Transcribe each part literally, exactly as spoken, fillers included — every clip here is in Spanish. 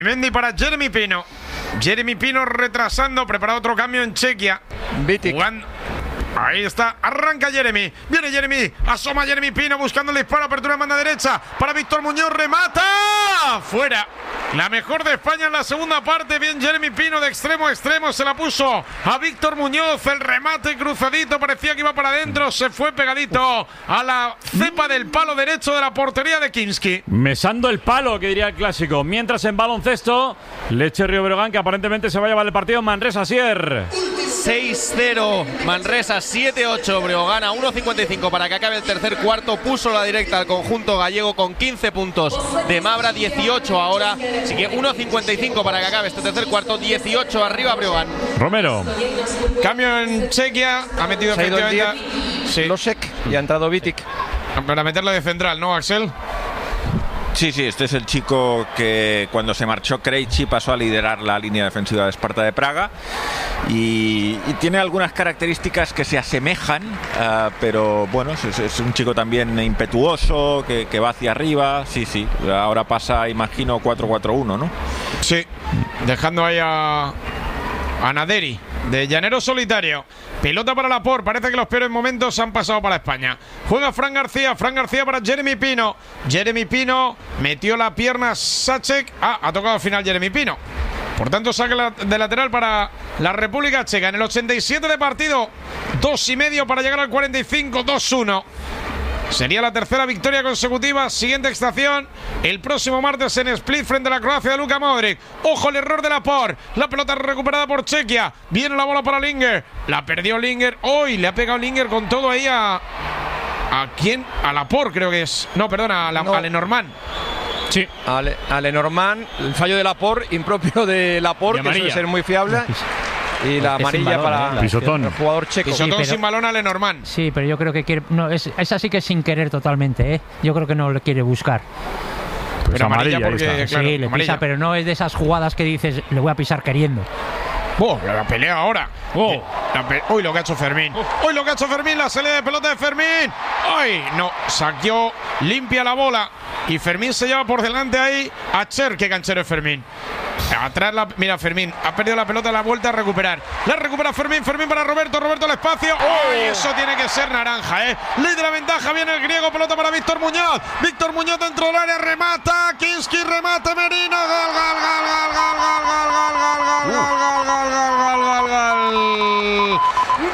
Mendy para Jeremy Pino. Jeremy Pino retrasando, prepara otro cambio en Chequia. Vitic. Jugando. Ahí está, arranca Jeremy. Viene Jeremy, asoma Jeremy Pino buscando el disparo, apertura en banda derecha para Víctor Muñoz, remata. Fuera. La mejor de España en la segunda parte. Bien Jeremy Pino de extremo a extremo. Se la puso a Víctor Muñoz. El remate cruzadito. Parecía que iba para adentro. Se fue pegadito a la cepa del palo derecho de la portería de Kinski. Mesando el palo, que diría el clásico. Mientras en baloncesto, Lecce Río Breogán, que aparentemente se va a llevar el partido. Manresa Asier. seis cero. Manresa siete ocho. Breogán a uno cincuenta y cinco para que acabe el tercer cuarto. Puso la directa al conjunto gallego con quince puntos de Mabra. dieciocho ahora. Así que uno cincuenta y cinco para que acabe este tercer cuarto. dieciocho arriba Breogán. Romero. Cambio en Chequia. Ha metido Se ha ido el efectivamente. Sí. Losek y ha entrado Vitic. Para meterla de central, ¿no, Axel? Sí, sí, este es el chico que cuando se marchó Krejci pasó a liderar la línea defensiva de Esparta de Praga y, y tiene algunas características que se asemejan, uh, pero bueno, es, es un chico también impetuoso, que, que va hacia arriba, sí, sí, ahora pasa, imagino, cuatro cuatro uno, ¿no? Sí, dejando ahí a, a Naderi, de llanero solitario. Pelota para Laporte, parece que los peores momentos han pasado para España. Juega Fran García, Fran García para Jeremy Pino. Jeremy Pino metió la pierna Sacek. Ah, ha tocado al final Jeremy Pino. Por tanto, saca de lateral para la República Checa. En el ochenta y siete de partido, dos y medio para llegar al cuarenta y cinco, dos uno. Sería la tercera victoria consecutiva. Siguiente estación el próximo martes en Split frente a la Croacia de Luka Modric. Ojo el error de Laporte. La pelota recuperada por Chequia. Viene la bola para Linger. La perdió Linger. Hoy le ha pegado Linger con todo ahí a... ¿A quién? A Laporte creo que es. No, perdona, a, la, no. a Lenormand. Sí. A, Le, a Lenormand. El fallo de Laporte, impropio de Laporte, que suele ser muy fiable. Y la amarilla balón, para ¿eh? Pisotón. el jugador checo. Pisotón sí, pero, sin balón a Lenormand. Sí, pero yo creo que quiere. No, es, esa sí que es sin querer totalmente, ¿eh? Yo creo que no le quiere buscar. Pues pero amarilla, amarilla porque, claro, sí, le amarilla. pisa, pero no es de esas jugadas que dices, le voy a pisar queriendo. Oh, la pelea ahora. Oh. La pe Uy, lo que ha hecho Fermín. Oh. Uy, lo que ha hecho Fermín. La salida de pelota de Fermín. Ay, no. Saqueó, limpia la bola. Y Fermín se lleva por delante ahí a Cher. Qué canchero es Fermín. Atrás la. Mira, Fermín ha perdido la pelota, la ha vuelto a recuperar. La recupera Fermín. Fermín para Roberto. Roberto al espacio. ¡Oh! Eso tiene que ser naranja, ¿eh? Ley de la ventaja. Viene el griego. Pelota para Víctor Muñoz. Víctor Muñoz dentro del área. Remata. Kinski remata. Merino. Gol, gol, gol, gol, gol, gol, gol, gol, gol, gol, gol, gol, gol, gol, gol, gol.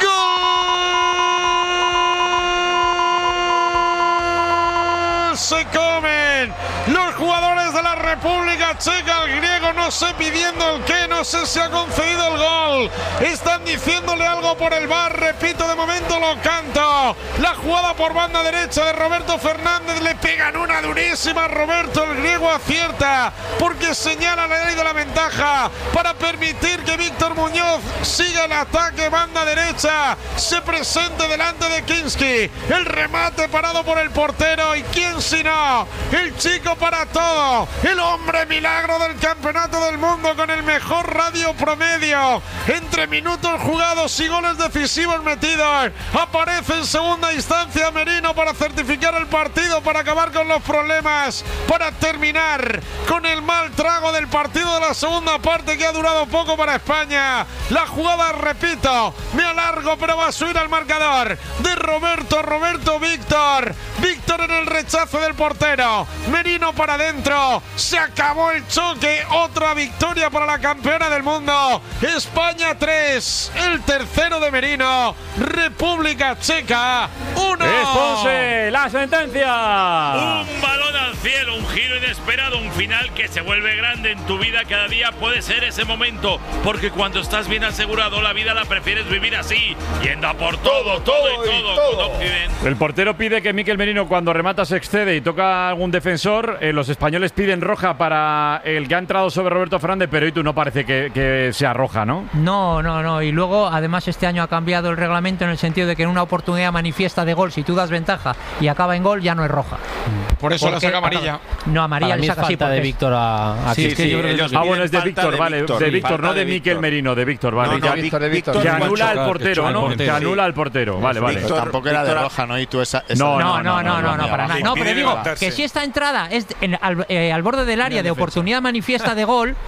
¡Gol! Se comen los jugadores de la República Checa. El griego no sé pidiendo el qué, no sé si ha concedido el gol. Están diciéndole algo por el V A R. Repito, de momento lo canto. La jugada por banda derecha de Roberto Fernández. Le pegan una durísima. Roberto, el griego acierta porque señala la ley de la ventaja para permitir que Víctor Muñoz siga el ataque. Banda derecha, se presente delante de Kinski. El remate parado por el portero. ¿Y quién si no? El chico para todo. El hombre milagro del campeonato del mundo con el mejor radio promedio entre minutos jugados y goles decisivos metidos. Aparece en segunda instancia Merino para certificar el partido, para acabar con los problemas, para terminar con el mal trago del partido de la segunda parte, que ha durado poco para España. La jugada, repito, me alargo, pero va a subir al marcador de Roberto, Roberto, Víctor. Víctor en el rechazo del portero. Merino para adentro. Se acabó el choque. Otra victoria para la campeona del mundo. España tres. El tercero de Merino. República Checa uno. Esponse, la sentencia. Un balón al cielo, un giro inesperado, un final que se vuelve grande en tu vida. Cada día puede ser ese momento, porque cuando estás bien asegurado, la vida la prefieres vivir así, yendo a por todo, todo, todo y todo, todo. Con Occident. El portero pide que Mikel Merino, cuando remata, se excede y toca a algún defensor. Eh, los españoles piden roja para el que ha entrado sobre Roberto Fernández, pero y tú no parece que, que sea roja, ¿no? No, no, no. Y luego, además, este año ha cambiado el reglamento en el sentido de que en una oportunidad manifiesta de gol, si tú das ventaja y acaba en gol, ya no es roja. Por eso la saca amarilla. saca. No, amarilla Para le mí es saca así falta de porque es- Víctor a, a Sí, Kiss. sí, ellos Ah, bueno, piden es de falta Víctor, de vale. Víctor, De sí, Víctor, falta no de de Miquel Víctor. Merino, de Víctor, vale. No, no, Ya- Víctor, de Víctor. que Víctor anula al Choca, portero, que ¿no? choca. Que anula al portero. Vale, vale. Víctor- Tampoco era de Víctor- roja, ¿no? Y tú esa, esa- No, No, no, no, no, no, para nada. No, Impide pero digo levantarse. que si esta entrada es en- al, eh, al borde del área de oportunidad manifiesta de gol,